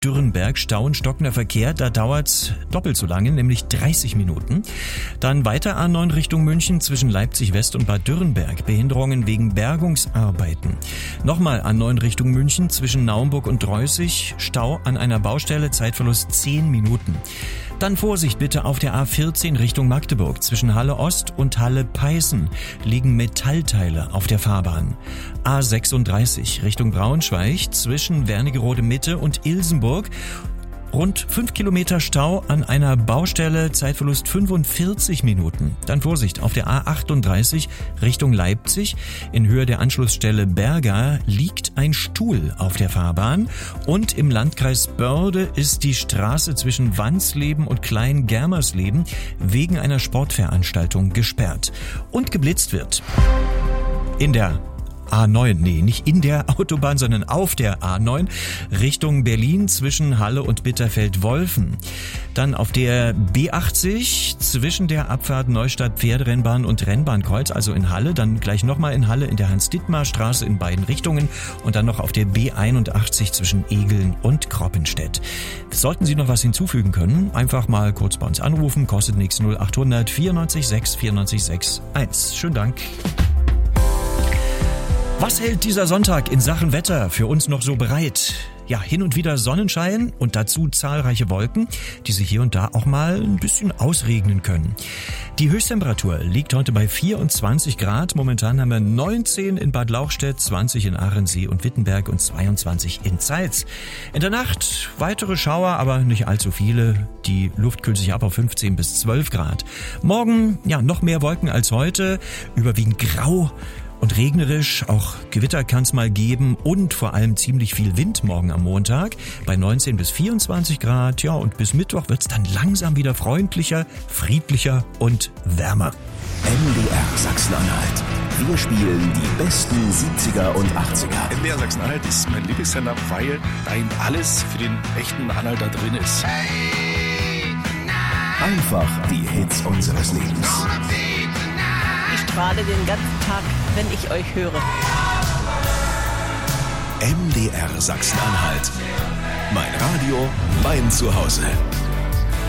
Dürrenberg. Stau und stockender Verkehr, da dauert's doppelt so lange, nämlich 30 Minuten. Dann weiter A9 Richtung München zwischen Leipzig West und Bad Dürrenberg. Behinderungen wegen Bergungsarbeiten. Nochmal A9 Richtung München zwischen Naumburg und Dreußig. Stau an einer Baustelle, Zeitverlust 10 Minuten. Dann Vorsicht bitte auf der A14 Richtung Magdeburg. Zwischen Halle Ost und Halle Peißen liegen Metallteile auf der Fahrbahn. A36 Richtung Braunschweig zwischen Wernigerode Mitte und Ilsenburg. Rund 5 Kilometer Stau an einer Baustelle, Zeitverlust 45 Minuten. Dann Vorsicht, auf der A38 Richtung Leipzig. In Höhe der Anschlussstelle Berga liegt ein Stuhl auf der Fahrbahn. Und im Landkreis Börde ist die Straße zwischen Wansleben und Klein-Germersleben wegen einer Sportveranstaltung gesperrt. Und geblitzt wird in der A9, nicht in der Autobahn, sondern auf der A9 Richtung Berlin zwischen Halle und Bitterfeld-Wolfen. Dann auf der B80 zwischen der Abfahrt Neustadt Pferderennbahn und Rennbahnkreuz, also in Halle, dann gleich nochmal in Halle in der Hans-Dittmar-Straße in beiden Richtungen und dann noch auf der B81 zwischen Egeln und Kroppenstedt. Sollten Sie noch was hinzufügen können, einfach mal kurz bei uns anrufen, kostet nichts, 0800 94 6 94 6 1. Schönen Dank. Was hält dieser Sonntag in Sachen Wetter für uns noch so bereit? Ja, hin und wieder Sonnenschein und dazu zahlreiche Wolken, die sich hier und da auch mal ein bisschen ausregnen können. Die Höchsttemperatur liegt heute bei 24 Grad. Momentan haben wir 19 in Bad Lauchstädt, 20 in Aachensee und Wittenberg und 22 in Zeitz. In der Nacht weitere Schauer, aber nicht allzu viele. Die Luft kühlt sich ab auf 15 bis 12 Grad. Morgen, ja, noch mehr Wolken als heute, überwiegend grau und regnerisch, auch Gewitter kann es mal geben und vor allem ziemlich viel Wind morgen am Montag bei 19 bis 24 Grad. Ja, und bis Mittwoch wird es dann langsam wieder freundlicher, friedlicher und wärmer. MDR Sachsen-Anhalt. Wir spielen die besten 70er und 80er. MDR Sachsen-Anhalt ist mein Lieblingssender, weil da eben alles für den echten Anhalter drin ist. Einfach die Hits unseres Lebens. Ich strahle den ganzen Tag, wenn ich euch höre. MDR Sachsen-Anhalt. Mein Radio, mein Zuhause.